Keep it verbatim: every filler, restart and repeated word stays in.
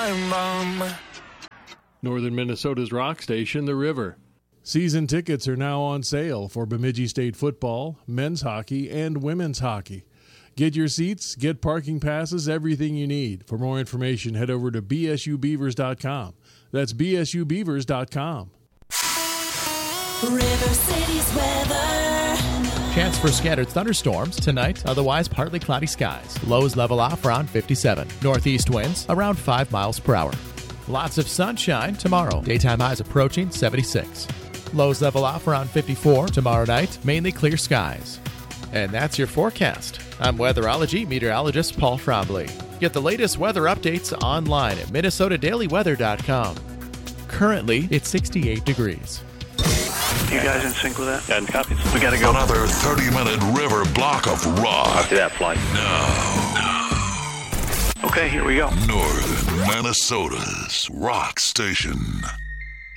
time bomb. Northern Minnesota's rock station, The River. Season tickets are now on sale for Bemidji State football, men's hockey, and women's hockey. Get your seats, get parking passes, everything you need. For more information, head over to b s u beavers dot com. That's b s u beavers dot com. River City's weather. Chance for scattered thunderstorms tonight, otherwise partly cloudy skies. Lows level off around fifty-seven. Northeast winds around five miles per hour. Lots of sunshine tomorrow. Daytime highs approaching seventy-six. Lows level off around fifty-four. Tomorrow night, mainly clear skies. And that's your forecast. I'm weatherology meteorologist Paul Trombley. Get the latest weather updates online at minnesota daily weather dot com. Currently, it's sixty-eight degrees. You guys in sync with that? And copies. We gotta go. Another thirty-minute river block of rock. Copy that flight. Now. Okay, here we go. Northern Minnesota's rock station.